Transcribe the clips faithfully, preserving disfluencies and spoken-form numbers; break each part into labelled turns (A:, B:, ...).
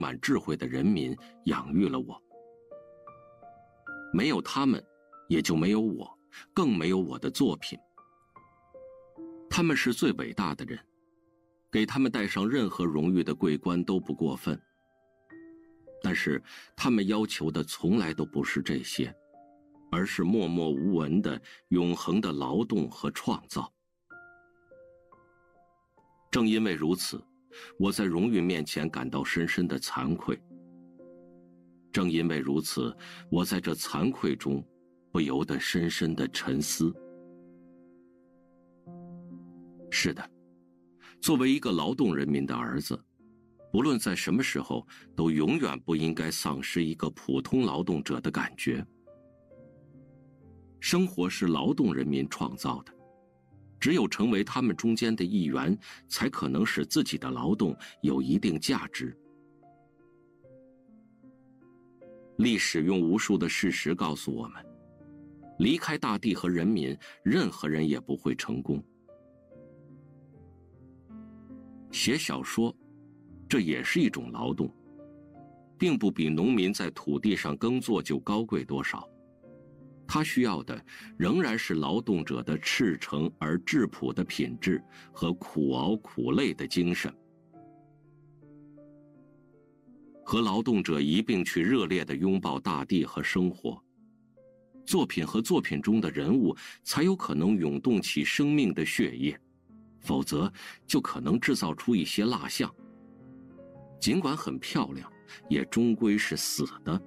A: 满智慧的人民养育了我。没有他们，也就没有我，更没有我的作品。他们是最伟大的人，给他们戴上任何荣誉的桂冠都不过分。但是他们要求的从来都不是这些，而是默默无闻的永恒的劳动和创造。正因为如此，我在荣誉面前感到深深的惭愧。正因为如此，我在这惭愧中不由得深深的沉思。是的，作为一个劳动人民的儿子，不论在什么时候，都永远不应该丧失一个普通劳动者的感觉。生活是劳动人民创造的，只有成为他们中间的一员，才可能使自己的劳动有一定价值。历史用无数的事实告诉我们，离开大地和人民，任何人也不会成功。写小说，这也是一种劳动，并不比农民在土地上耕作就高贵多少。他需要的仍然是劳动者的赤诚而质朴的品质和苦熬苦累的精神。和劳动者一并去热烈地拥抱大地和生活，作品和作品中的人物才有可能涌动起生命的血液，否则就可能制造出一些蜡像，尽管很漂亮，也终归是死的。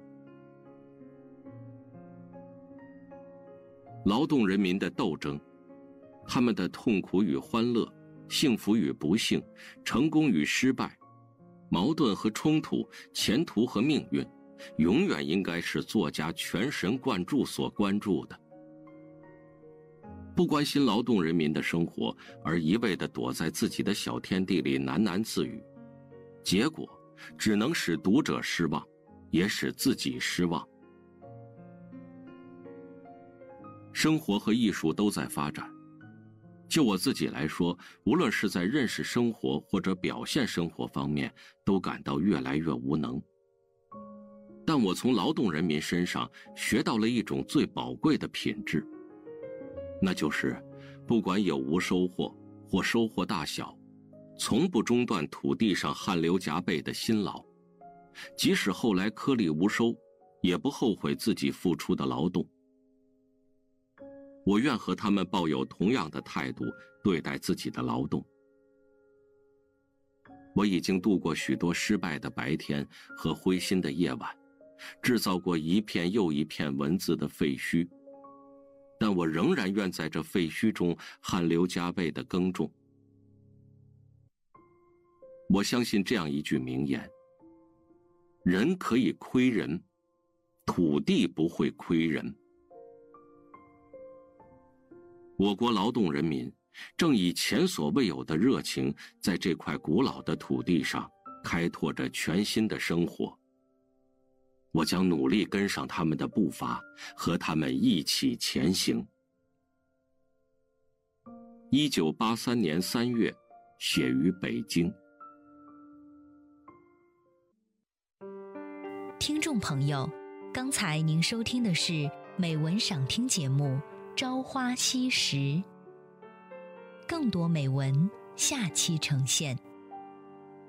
A: 劳动人民的斗争，他们的痛苦与欢乐，幸福与不幸，成功与失败，矛盾和冲突，前途和命运，永远应该是作家全神贯注所关注的。不关心劳动人民的生活，而一味地躲在自己的小天地里喃喃自语，结果只能使读者失望，也使自己失望。生活和艺术都在发展，就我自己来说，无论是在认识生活或者表现生活方面，都感到越来越无能。但我从劳动人民身上学到了一种最宝贵的品质，那就是不管有无收获或收获大小，从不中断土地上汗流浃背的辛劳，即使后来颗粒无收，也不后悔自己付出的劳动。我愿和他们抱有同样的态度对待自己的劳动。我已经度过许多失败的白天和灰心的夜晚，制造过一片又一片文字的废墟，但我仍然愿在这废墟中汗流浃背地耕种。我相信这样一句名言：人可以亏人，土地不会亏人。我国劳动人民正以前所未有的热情，在这块古老的土地上开拓着全新的生活。我将努力跟上他们的步伐，和他们一起前行。一九八三年三月，写于北京。
B: 听众朋友，刚才您收听的是美文赏听节目《朝花夕拾》，更多美文下期呈现。